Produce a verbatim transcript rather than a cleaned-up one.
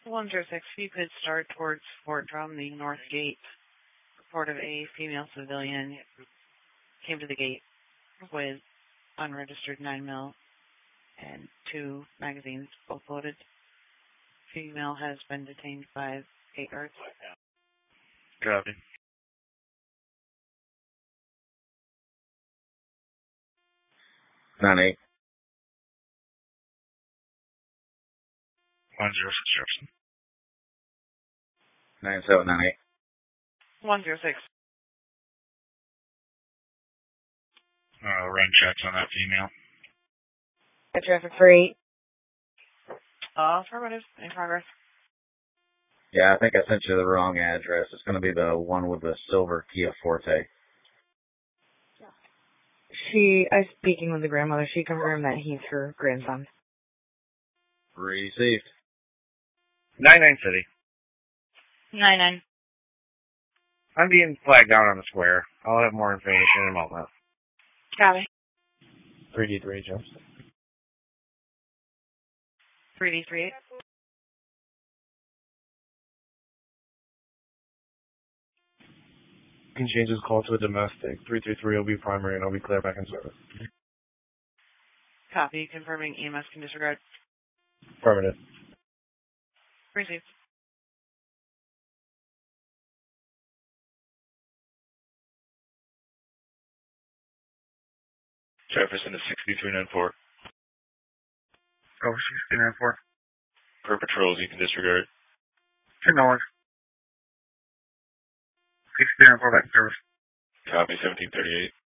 one zero six, if you could start towards Fort Drum, the north gate. Report of a female civilian came to the gate with unregistered nine mil and two magazines, both loaded. Female has been detained by eight guards. Copy. Nine eight. One zero six Jefferson. Nine seven nine eight. one zero six. Uh, run checks on that female. A traffic for eight. Uh, affirmative. In progress. Yeah, I think I sent you the wrong address. It's going to be the one with the silver Kia Forte. She, I was speaking with the grandmother. She confirmed that he's her grandson. Received. nine nine City. nine nine. I'm being flagged down on the square. I'll have more information in a moment. Copy. three D three Jefferson. three D three eight. You can change this call to a domestic. three three three will be primary, and I'll be clear back in service. Copy. Confirming E M S can disregard. Affirmative. Received. Jefferson is sixty-three ninety-four. Oh, sixty-three ninety-four. Per patrols, you can disregard. Two dollars. sixty-three ninety-four back in service. Copy, seventeen thirty-eight.